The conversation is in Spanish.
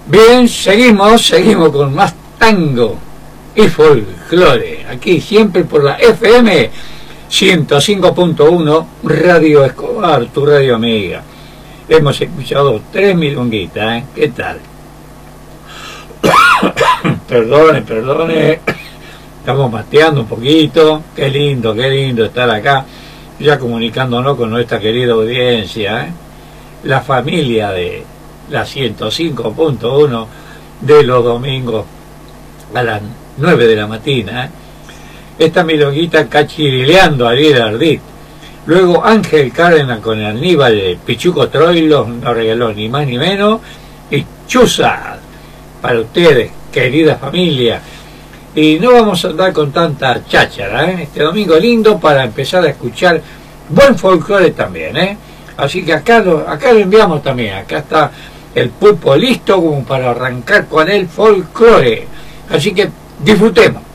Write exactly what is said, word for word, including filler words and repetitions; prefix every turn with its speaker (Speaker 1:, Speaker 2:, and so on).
Speaker 1: Bien, seguimos, seguimos con más tango y folclore, aquí siempre por la F M ciento cinco punto uno, Radio Escobar, tu radio amiga. Hemos escuchado tres milonguitas, ¿eh? ¿Qué tal? Perdone, perdone, estamos mateando un poquito. Qué lindo, qué lindo estar acá, ya comunicándonos con nuestra querida audiencia, ¿eh? La familia de la ciento cinco punto uno de los domingos a las nueve de la mañana, ¿eh? Esta milonguita cachirileando a Ariel Ardit. Luego Ángel Cárdenas con Aníbal de Pichuco Troilo nos regaló ni más ni menos. Y Chuza para ustedes, querida familia. Y no vamos a andar con tanta cháchara, ¿eh? Este domingo lindo para empezar a escuchar buen folclore también, ¿eh? Así que acá lo, acá lo enviamos también. Acá está el pulpo listo como para arrancar con el folclore. Así que disfrutemos.